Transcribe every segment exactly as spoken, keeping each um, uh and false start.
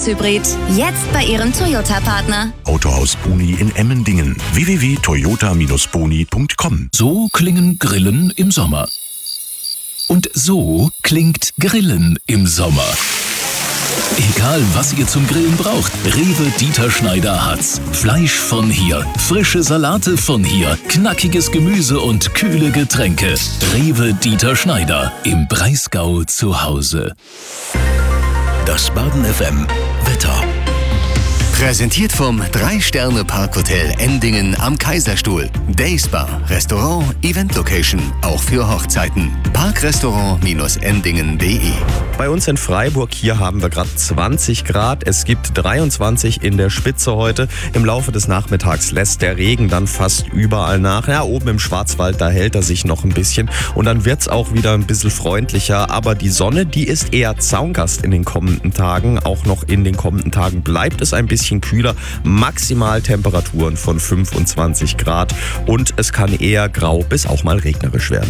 Mix-Hybrid. Jetzt bei Ihrem Toyota-Partner. Autohaus Boni in Emmendingen. w w w punkt toyota Bindestrich boni punkt com. So klingen Grillen im Sommer. Und so klingt Grillen im Sommer. Egal, was ihr zum Grillen braucht, Rewe Dieter Schneider hat's. Fleisch von hier, frische Salate von hier, knackiges Gemüse und kühle Getränke. Rewe Dieter Schneider, im Breisgau zu Hause. Das Baden F M Wetter. Präsentiert vom drei Sterne Parkhotel Endingen am Kaiserstuhl. Dayspa, Restaurant, Event Location, auch für Hochzeiten. Parkrestaurant Endingen punkt de. Bei uns in Freiburg, hier haben wir gerade zwanzig Grad. Es gibt dreiundzwanzig in der Spitze heute. Im Laufe des Nachmittags lässt der Regen dann fast überall nach. Ja, oben im Schwarzwald, da hält er sich noch ein bisschen. Und dann wird es auch wieder ein bisschen freundlicher. Aber die Sonne, die ist eher Zaungast in den kommenden Tagen. Auch noch in den kommenden Tagen bleibt es ein bisschen kühler. Maximaltemperaturen von fünfundzwanzig Grad. Und es kann eher grau bis auch mal regnerisch werden.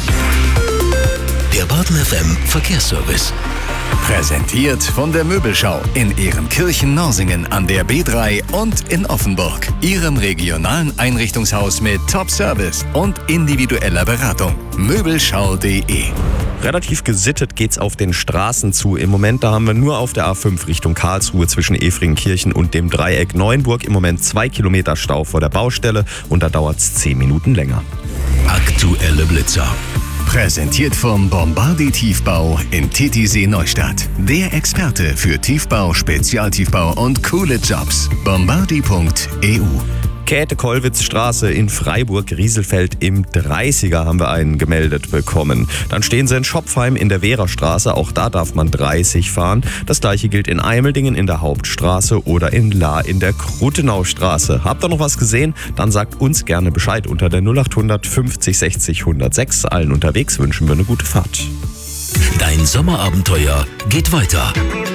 Der Baden F M Verkehrsservice. Präsentiert von der Möbelschau in Ehrenkirchen-Norsingen an der B drei und in Offenburg. Ihrem regionalen Einrichtungshaus mit Top-Service und individueller Beratung. Möbelschau punkt de. Relativ gesittet geht's auf den Straßen zu. Im Moment, da haben wir nur auf der A fünf Richtung Karlsruhe zwischen Efringenkirchen und dem Dreieck Neuenburg im Moment zwei Kilometer Stau vor der Baustelle und da dauert's zehn Minuten länger. Aktuelle Blitzer. Präsentiert vom Bombardi Tiefbau in Titisee Neustadt. Der Experte für Tiefbau, Spezialtiefbau und coole Jobs. bombardi punkt e u. Käthe-Kollwitz-Straße in Freiburg-Rieselfeld im dreißiger haben wir einen gemeldet bekommen. Dann stehen sie in Schopfheim in der Wehrerstraße, auch da darf man dreißig fahren. Das gleiche gilt in Eimeldingen in der Hauptstraße oder in Lahr in der Krutenaustraße. Habt ihr noch was gesehen? Dann sagt uns gerne Bescheid unter der null acht hundert fünfzig sechzig hundertsechs. Allen unterwegs wünschen wir eine gute Fahrt. Dein Sommerabenteuer geht weiter.